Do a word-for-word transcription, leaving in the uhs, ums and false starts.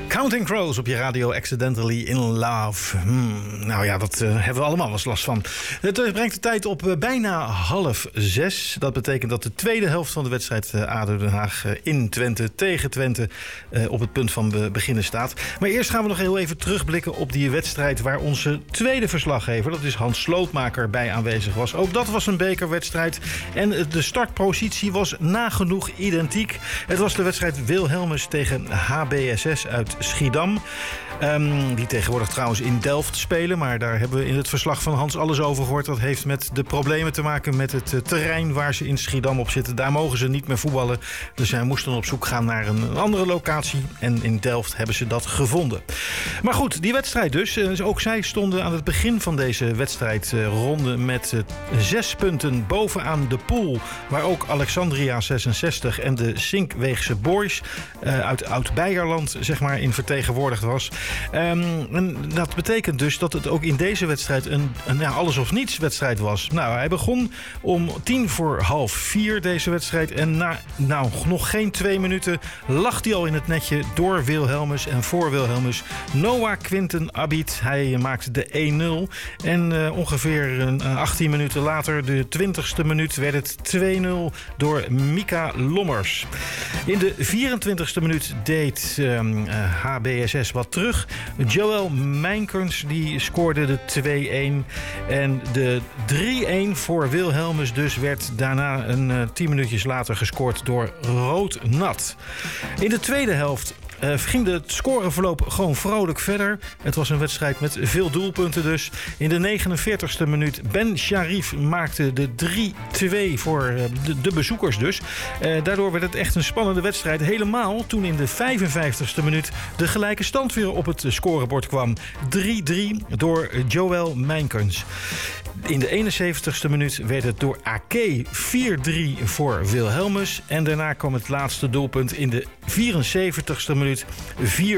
Counting Crows op je radio, Accidentally in Love. Hmm, nou ja, dat uh, hebben we allemaal wel eens last van. Het uh, brengt de tijd op uh, bijna half zes. Dat betekent dat de tweede helft van de wedstrijd uh, A D O Den Haag uh, in Twente tegen Twente uh, op het punt van be- beginnen staat. Maar eerst gaan we nog heel even terugblikken op die wedstrijd waar onze tweede verslaggever, dat is Hans Slootmaker, bij aanwezig was. Ook dat was een bekerwedstrijd en de startpositie was nagenoeg identiek. Het was de wedstrijd Wilhelmus tegen H B S S uit Schiedam. Um, die tegenwoordig trouwens in Delft spelen. Maar daar hebben we in het verslag van Hans alles over gehoord. Dat heeft met de problemen te maken met het uh, terrein waar ze in Schiedam op zitten. Daar mogen ze niet meer voetballen. Dus zij moesten op zoek gaan naar een, een andere locatie. En in Delft hebben ze dat gevonden. Maar goed, die wedstrijd dus. Uh, ook zij stonden aan het begin van deze wedstrijdronde uh, met uh, zes punten bovenaan de pool. Waar ook Alexandria zesenzestig en de Sinkweegse Boys uh, uit Oud-Beierland zeg maar in vertegenwoordigd was. Um, en dat betekent dus dat het ook in deze wedstrijd een, een ja, alles of niets wedstrijd was. Nou, hij begon om tien voor half vier deze wedstrijd. En na nou, nog geen twee minuten lag hij al in het netje door Wilhelmus en voor Wilhelmus. Noah Quinten Abid, hij maakte de één nul. En uh, ongeveer uh, achttien minuten later, de twintigste minuut, werd het twee nul door Mika Lommers. In de vierentwintigste minuut deed um, uh, H B S S wat terug. Joël Mijnkens die scoorde de twee-een. En de drie-een voor Wilhelmus dus werd daarna een uh, tien minuutjes later gescoord door Rood Nat. In de tweede helft Uh, ging het scoreverloop gewoon vrolijk verder. Het was een wedstrijd met veel doelpunten dus. In de negenenveertigste minuut Ben Sharif maakte de drie-twee voor uh, de, de bezoekers dus. Uh, daardoor werd het echt een spannende wedstrijd. Helemaal toen in de vijfenvijftigste minuut de gelijke stand weer op het scorebord kwam. drie-drie door Joël Mijnkens. In de eenenzeventigste minuut werd het door A K vier-drie voor Wilhelmus. En daarna kwam het laatste doelpunt in de vierenzeventigste minuut. vier